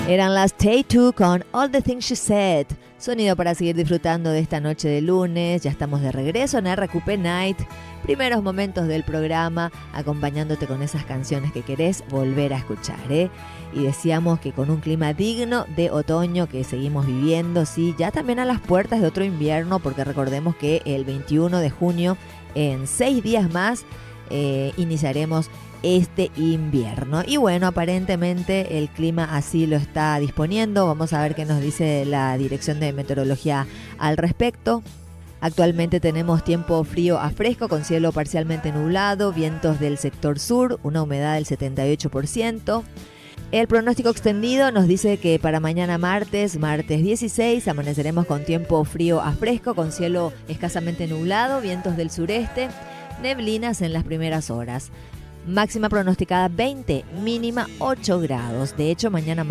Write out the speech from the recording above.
Eran las Tay2 con All the Things She Said. Sonido para seguir disfrutando de esta noche de lunes. Ya estamos de regreso en RQP Night. Primeros momentos del programa, acompañándote con esas canciones que querés volver a escuchar, ¿eh? Y decíamos que con un clima digno de otoño que seguimos viviendo, sí, ya también a las puertas de otro invierno, porque recordemos que el 21 de junio, en 6 días más, iniciaremos este invierno. Y bueno, aparentemente el clima así lo está disponiendo. Vamos a ver qué nos dice la Dirección de Meteorología al respecto. Actualmente tenemos tiempo frío a fresco con cielo parcialmente nublado, vientos del sector sur, una humedad del 78%. El pronóstico extendido nos dice que para mañana martes 16, amaneceremos con tiempo frío a fresco con cielo escasamente nublado, vientos del sureste, neblinas en las primeras horas. Máxima pronosticada 20, mínima 8 grados. De hecho, mañana